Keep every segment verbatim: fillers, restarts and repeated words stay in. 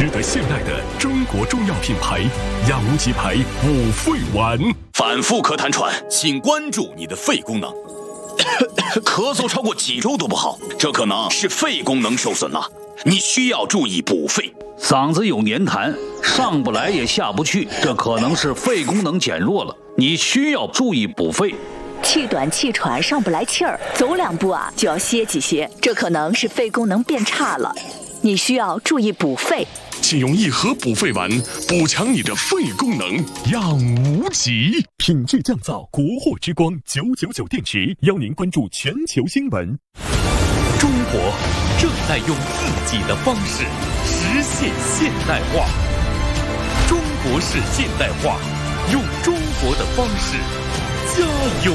值得信赖的中国中药品牌亚无极牌五肺丸。 反复咳痰喘，请关注你的肺功能。咳嗽超过几周都不好，这可能是肺功能受损了，你需要注意补肺。 嗓子有黏痰，上不来也下不去，这可能是肺功能减弱了，你需要注意补肺。 气短气喘，上不来气儿，走两步啊就要歇几歇，这可能是肺功能变差了，你需要注意补肺。 请用一盒补肺丸补强你的肺功能，养无极。品质降噪，国货之光九九九电池邀您关注全球新闻。 中国正在用自己的方式实现现代化，中国式现代化，用中国的方式加油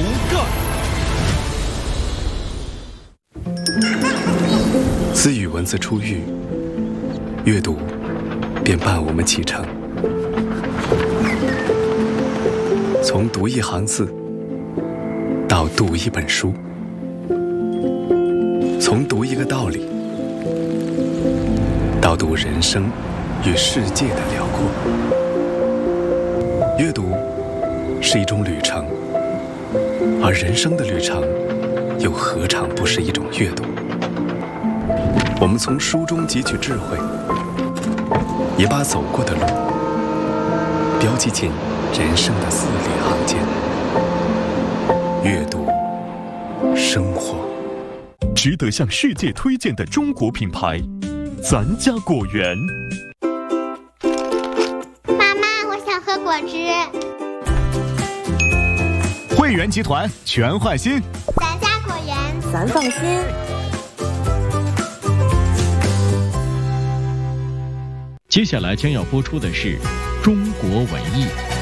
干。 私语文字出狱，阅读便伴我们启程。从读一行字到读一本书，从读一个道理到读人生与世界的辽阔。阅读是一种旅程，而人生的旅程又何尝不是一种阅读？我们从书中汲取智慧，也把走过的路标记进人生的字里行间。阅读，生活。 值得向世界推荐的中国品牌，咱家果园。 妈妈，我想喝果汁。 汇源集团全换新， 咱家果园， 咱放心。 接下来将要播出的是中国文艺。